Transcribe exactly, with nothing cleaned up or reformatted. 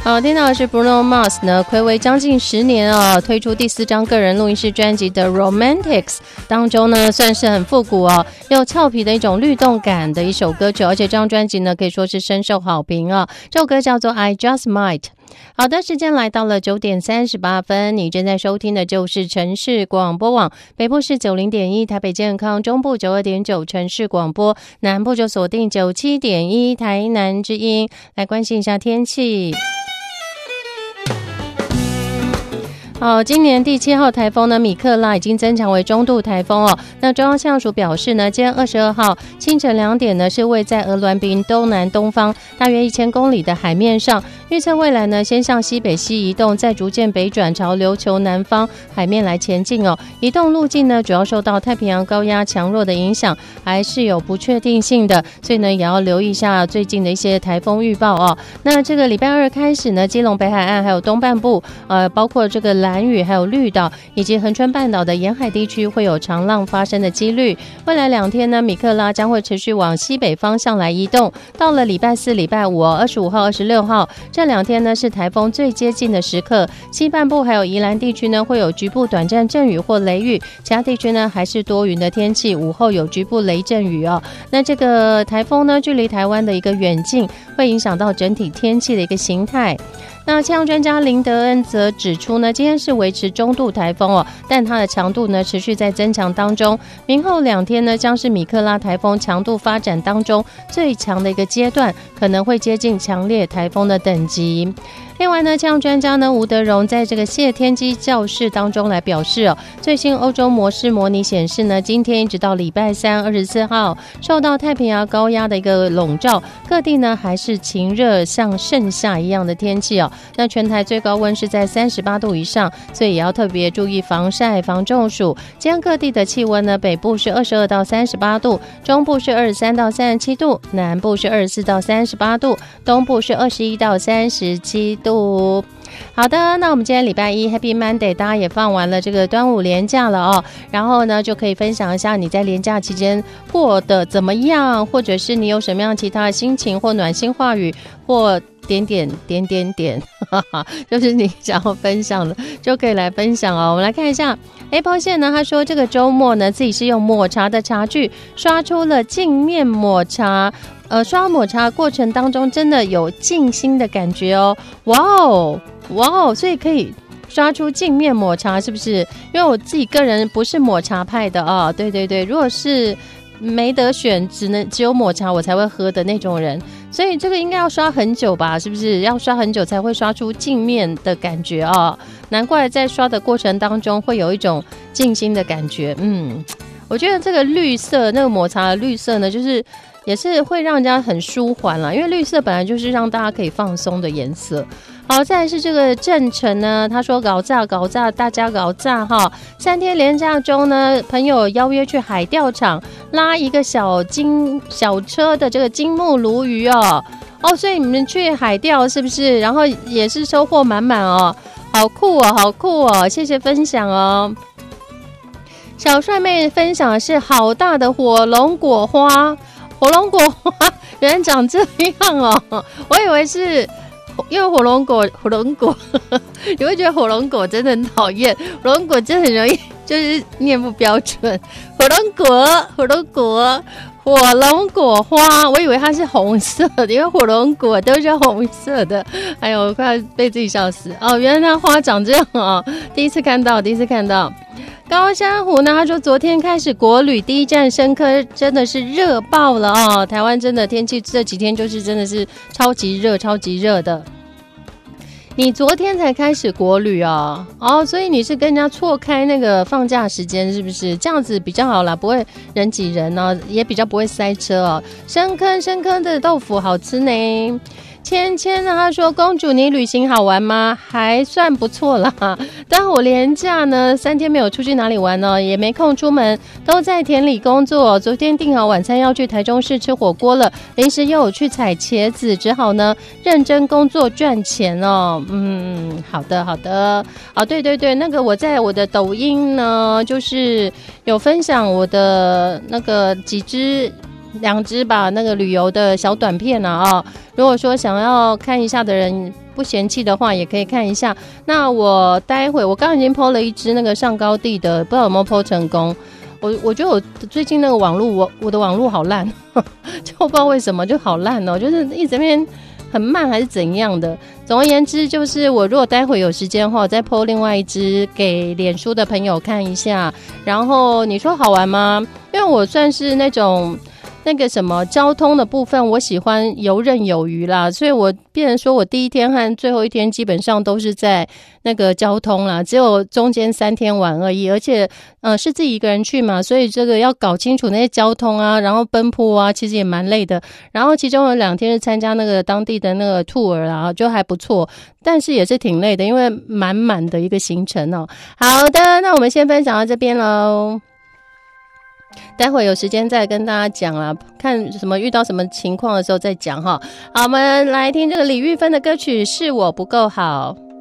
好，听到的是 Bruno Mars 呢，睽违将近十年哦，推出第四张个人录音室专辑的 Romantics 当中呢，算是很复古哦，又俏皮的一种律动感的一首歌曲，而且这张专辑呢可以说是深受好评啊、哦。这首歌叫做 I Just Might。好的，时间来到了九点三十八分，你正在收听的就是城市广播网，北部是九零点一，台北健康，中部九二点九城市广播，南部就锁定九七点一台南之音。来关心一下天气。好，今年第七号台风呢米克拉已经增强为中度台风哦。那中央气象署表示呢，今天二十二号清晨两点呢，是位在鹅銮鼻东南东方大约一千公里的海面上，预测未来呢先向西北西移动，再逐渐北转朝琉球南方海面来前进哦。移动路径呢主要受到太平洋高压强弱的影响，还是有不确定性的，所以呢也要留意一下最近的一些台风预报哦。那这个礼拜二开始呢，基隆北海岸还有东半部，呃，包括这个兰屿还有绿岛以及恒春半岛的沿海地区会有长浪发生的几率。未来两天呢，米克拉将会持续往西北方向来移动，到了礼拜四礼拜五哦，二十五号二十六号这两天呢是台风最接近的时刻，西半部还有宜兰地区呢会有局部短暂阵雨或雷雨，其他地区呢还是多云的天气，午后有局部雷阵雨哦。那这个台风呢距离台湾的一个远近，会影响到整体天气的一个形态。那气象专家林德恩则指出呢，今天是维持中度台风哦，但它的强度呢持续在增强当中。明后两天呢，将是米克拉台风强度发展当中最强的一个阶段，可能会接近强烈台风的等级。另外呢，气象专家呢吴德荣在这个谢天机教室当中来表示哦，最新欧洲模式模拟显示呢，今天一直到礼拜三二十四号，受到太平洋高压的一个笼罩，各地呢还是晴热像盛夏一样的天气哦。那全台最高温是在三十八度以上，所以也要特别注意防晒防中暑。今天各地的气温呢，北部是二十二到三十八度，中部是二十三到三十七度，南部是二十四到三十八度，东部是二十一到三十七度。好的，那我们今天礼拜一 Happy Monday， 大家也放完了这个端午连假了哦，然后呢就可以分享一下你在连假期间过得怎么样，或者是你有什么样其他的心情或暖心话语或点点点点点哈哈，就是你想要分享的就可以来分享哦。我们来看一下 Apple 线呢，他说这个周末呢自己是用抹茶的茶具刷出了镜面抹茶，呃，刷抹茶过程当中真的有静心的感觉哦，哇哦哇哦，所以可以刷出镜面抹茶是不是？因为我自己个人不是抹茶派的哦，对对对，如果是没得选，只能只有抹茶我才会喝的那种人，所以这个应该要刷很久吧，是不是？要刷很久才会刷出镜面的感觉哦，难怪在刷的过程当中会有一种静心的感觉。嗯，我觉得这个绿色，那个抹茶的绿色呢，就是也是会让人家很舒缓啦，因为绿色本来就是让大家可以放松的颜色。好，再来是这个郑成呢，他说搞炸搞炸，大家搞炸哈！三天连假中呢，朋友邀约去海钓场拉一个小金小车的这个金目鲈鱼哦哦，所以你们去海钓是不是？然后也是收获满满哦，好酷哦，好酷哦！谢谢分享哦。小帅妹分享的是好大的火龙果花，火龙果花原来长这样哦，我以为是。因为火龙果，火龙果，你会觉得火龙果真的很讨厌，火龙果真的很容易就是念不标准。火龙果，火龙果，火龙果花，我以为它是红色的，因为火龙果都是红色的。哎呦，我快被自己笑死哦！原来它花长这样哦，第一次看到，第一次看到。高山湖呢，他说昨天开始国旅第一站深科真的是热爆了哦，台湾真的天气这几天就是真的是超级热超级热的。你昨天才开始国旅哦，哦，所以你是跟人家错开那个放假时间是不是？这样子比较好啦，不会人挤人哦，也比较不会塞车哦。深坑深坑的豆腐好吃呢。芊芊呢，她说公主你旅行好玩吗？还算不错啦，但我连假呢三天没有出去哪里玩呢，也没空出门，都在田里工作。昨天订好晚餐要去台中市吃火锅了，临时又有去采茄子，只好呢认真工作赚钱哦。嗯，好的好的，哦对对对，那个我在我的抖音呢就是有分享我的那个几只两支吧，那个旅游的小短片啊啊、哦，如果说想要看一下的人不嫌弃的话，也可以看一下。那我待会我刚刚已经 po 了一支那个上高地的，不知道有没有 po 成功。我我觉得我最近那个网络，我我的网络好烂，就不知道为什么就好烂哦，就是一直在那边很慢还是怎样的。总而言之，就是我如果待会有时间的话，我再 po 另外一支给脸书的朋友看一下。然后你说好玩吗？因为我算是那种那个什么交通的部分，我喜欢游刃有余啦，所以我变成说我第一天和最后一天基本上都是在那个交通啦，只有中间三天玩而已，而且呃是自己一个人去嘛，所以这个要搞清楚那些交通啊，然后奔波啊，其实也蛮累的。然后其中有两天是参加那个当地的那个 tour 啊，就还不错，但是也是挺累的，因为满满的一个行程哦。好的，那我们先分享到这边咯，待会有时间再跟大家讲啦，看什么遇到什么情况的时候再讲哈。好，我们来听这个李玉芬的歌曲《是我不够好》。